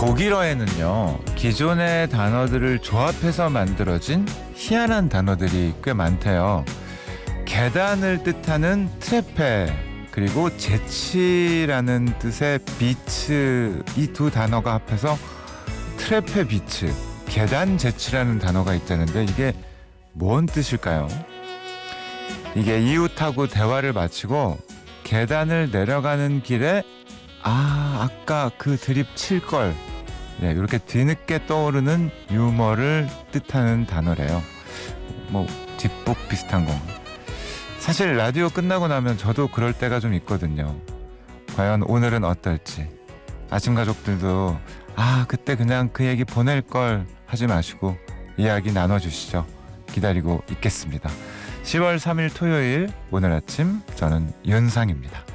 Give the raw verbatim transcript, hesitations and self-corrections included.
독일어에는요, 기존의 단어들을 조합해서 만들어진 희한한 단어들이 꽤 많대요. 계단을 뜻하는 트레페, 그리고 재치라는 뜻의 비츠, 이 두 단어가 합해서 트레페 비츠, 계단 재치라는 단어가 있다는데 이게 뭔 뜻일까요? 이게 이웃하고 대화를 마치고 계단을 내려가는 길에 아 아까 그 드립 칠걸, 네, 이렇게 뒤늦게 떠오르는 유머를 뜻하는 단어래요. 뭐 뒷북 비슷한 거. 사실 라디오 끝나고 나면 저도 그럴 때가 좀 있거든요. 과연 오늘은 어떨지. 아침 가족들도 아 그때 그냥 그 얘기 보낼 걸 하지 마시고 이야기 나눠주시죠. 기다리고 있겠습니다. 시월 삼일 토요일, 오늘 아침 저는 윤상입니다.